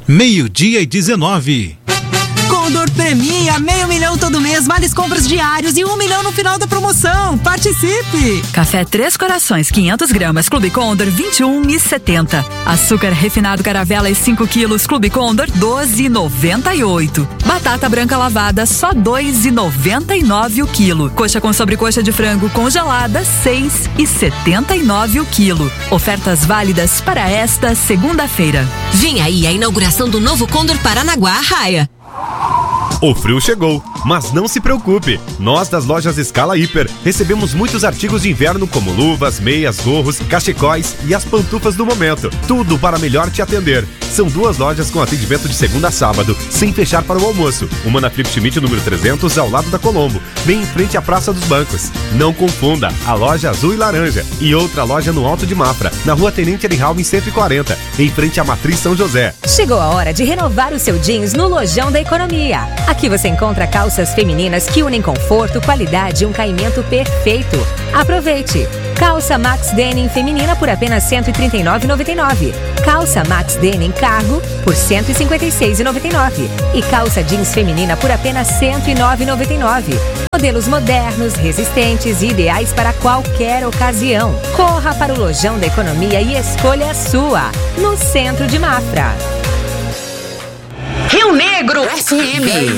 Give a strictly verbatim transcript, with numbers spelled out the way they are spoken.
Meio-dia e dezenove. Condor premia meio milhão todo mês, vales compras diários e um milhão no final da promoção. Participe! Café Três Corações, quinhentas gramas, Clube Condor, vinte e um reais e setenta centavos. Açúcar refinado Caravelas, cinco quilos, Clube Condor, doze reais e noventa e oito centavos. Batata branca lavada, só dois reais e noventa e nove centavos o quilo. Coxa com sobrecoxa de frango congelada, seis reais e setenta e nove centavos o quilo. Ofertas válidas para esta segunda-feira. Vem aí a inauguração do novo Condor Paranaguá Arraia. O frio chegou, mas não se preocupe. Nós das lojas Escala Hiper recebemos muitos artigos de inverno como luvas, meias, gorros, cachecóis e as pantufas do momento. Tudo para melhor te atender. São duas lojas com atendimento de segunda a sábado, sem fechar para o almoço. Uma na Felipe Schmidt, número trezentos, ao lado da Colombo, bem em frente à Praça dos Bancos. Não confunda, a loja azul e laranja. E outra loja no Alto de Mafra, na Rua Tenente Arihalme cento e quarenta, em frente à Matriz São José. Chegou a hora de renovar o seu jeans no Lojão da Economia. Aqui você encontra calças femininas que unem conforto, qualidade e um caimento perfeito. Aproveite! Calça Max Denim feminina por apenas cento e trinta e nove reais e noventa e nove centavos. Calça Max Denim Cargo por cento e cinquenta e seis reais e noventa e nove centavos. E calça jeans feminina por apenas cento e nove reais e noventa e nove centavos. Modelos modernos, resistentes e ideais para qualquer ocasião. Corra para o Lojão da Economia e escolha a sua, no centro de Mafra. Rio Negro F M.